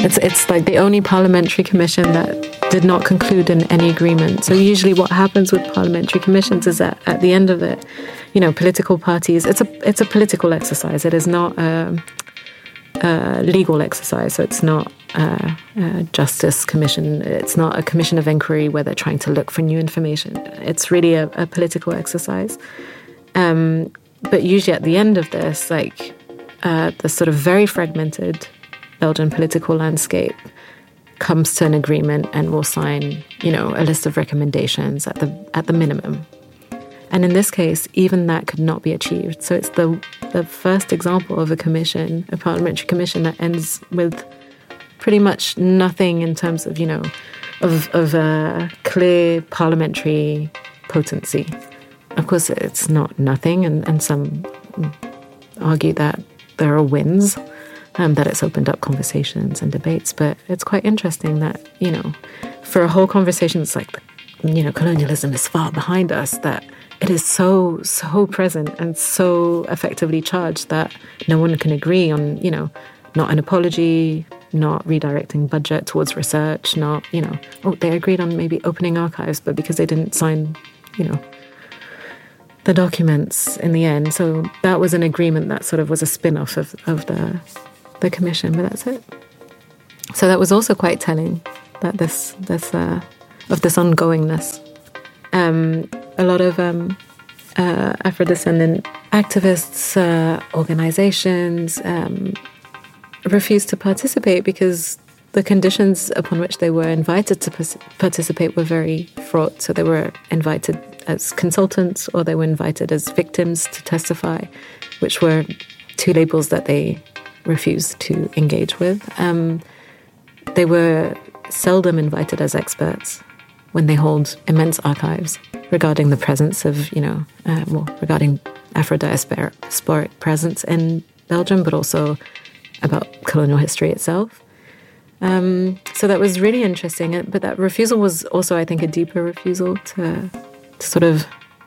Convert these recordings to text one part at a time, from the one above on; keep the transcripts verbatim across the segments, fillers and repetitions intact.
It's it's like the only parliamentary commission that did not conclude in any agreement. So usually what happens with parliamentary commissions is that at the end of it, you know, political parties, it's a it's a political exercise. It is not a, a legal exercise. So it's not a, a justice commission. It's not a commission of inquiry where they're trying to look for new information. It's really a, a political exercise. Um, but usually at the end of this, like uh, the sort of very fragmented Belgian political landscape comes to an agreement and will sign, you know, a list of recommendations at the at the minimum. And in this case, even that could not be achieved. So it's the the first example of a commission, a parliamentary commission that ends with pretty much nothing in terms of, you know, of of a clear parliamentary potency. Of course, it's not nothing, and, and some argue that there are wins. Um, that it's opened up conversations and debates, but it's quite interesting that, you know, for a whole conversation, it's like, you know, colonialism is far behind us, that it is so, so present and so effectively charged that no one can agree on, you know, not an apology, not redirecting budget towards research, not, you know, oh, they agreed on maybe opening archives, but because they didn't sign, you know, the documents in the end. So that was an agreement that sort of was a spin-off of, of the the commission, but that's it. So that was also quite telling, that this this uh, of this ongoingness. Um, a lot of um, uh, Afro-descendant activists, uh, organizations um, refused to participate because the conditions upon which they were invited to participate were very fraught. So they were invited as consultants or they were invited as victims to testify, which were two labels that they refused to engage with. Um, they were seldom invited as experts when they hold immense archives regarding the presence of, you know, uh, well, regarding Afro-diasporic presence in Belgium, but also about colonial history itself. Um, so that was really interesting. But that refusal was also, I think, a deeper refusal to, to sort of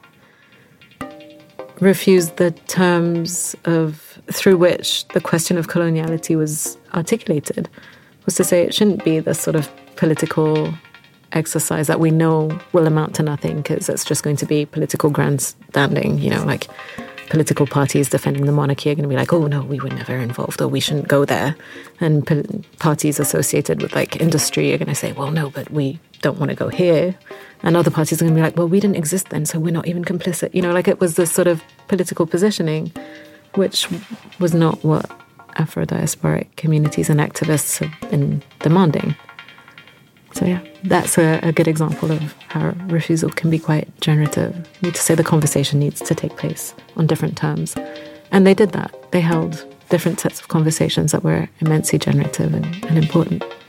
refuse the terms of through which the question of coloniality was articulated, was to say it shouldn't be this sort of political exercise that we know will amount to nothing because it's just going to be political grandstanding, you know, like political parties defending the monarchy are going to be like, oh, no, we were never involved, or we shouldn't go there. And p- parties associated with, like, industry are going to say, well, no, but we don't want to go here. And other parties are going to be like, well, we didn't exist then, so we're not even complicit. You know, like, it was this sort of political positioning, which was not what Afro-diasporic communities and activists have been demanding. So, yeah, that's a, a good example of how refusal can be quite generative. You need to say the conversation needs to take place on different terms. And they did that. They held different sets of conversations that were immensely generative and, and important.